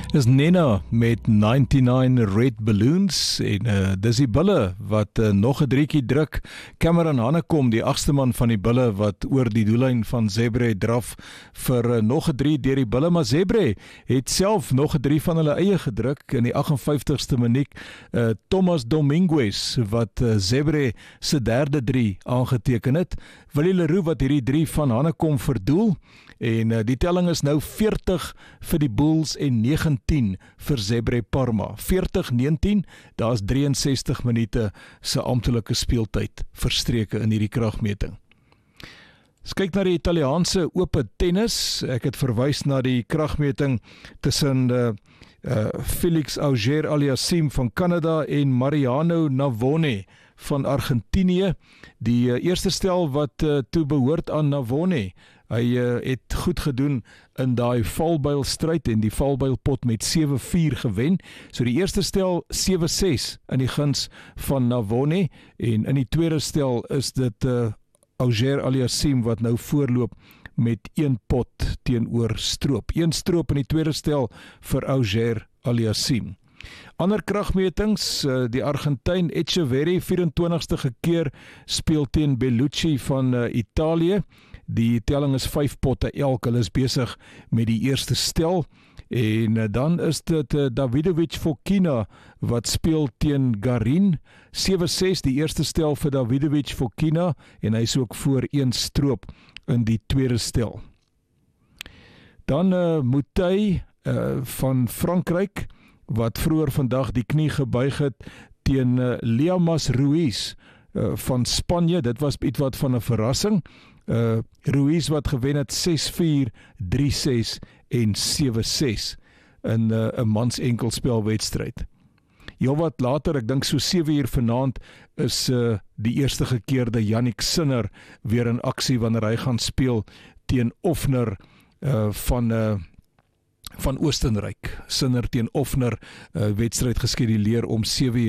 Is Nena met 99 Red Balloons en dis die bulle wat nog 'n driekie druk. Cameron Hanekom, die 8ste man van die bulle wat oor die doellyn van Zebre draf vir nog 'n 3 deur die bulle, maar Zebre het self nog 'n 3 van hulle eie gedruk in die 58ste minuut. Thomas Dominguez wat Zebre se derde 3 aangeteken het. Willie Leroux wat hierdie 3 van Hanekom verdoel. En die telling is nou 40 vir die Bulls en 19 vir Zebre Parma. 40-19, daar is 63 minute se amptelike speeltyd verstreke in hierdie kragmeting. As kyk na die Italiaanse ope tennis, ek het verwys na die kragmeting tussen Felix Auger-Aliassime van Canada en Mariano Navone van Argentinië. Die eerste stel wat toe behoort aan Navone. Hy het goed gedoen in daai valbuilstryd en die valbuilpot met 7-4 gewen. So die eerste stel 7-6 in die guns van Navone en in die tweede stel is dit Auger-Aliassime wat nou voorloop met 1 pot teenoor Stroop. 1 stroop in die tweede stel vir Auger-Aliassime. Ander kragmetings, die Argentyn Echeverri 24ste gekeer speel teen Bellucci van Italië. Die telling is 5 potte elk, hulle is besig met die eerste stel. En dan is dit Davidovich Fokina wat speel teen Garin. 7-6 die eerste stel vir Davidovich Fokina en hy is ook voor 1 stroop in die tweede stel. Dan Moutet van Frankryk wat vroeër vandag die knie gebuig het teen Liamas Ruiz van Spanje. Dit was iets wat van 'n verrassing. Ruiz wat gewen het 6-4, 3-6 en 7-6 in 'n mans enkelspelwedstryd. Heel wat later, ek dink so 7 uur vanaand, is die eerste gekeerde Jannik Sinner weer in aksie wanneer hy gaan speel teen Ofner van Oostenryk. Sinner teen Ofner, wedstryd geskeduleer om 7 uur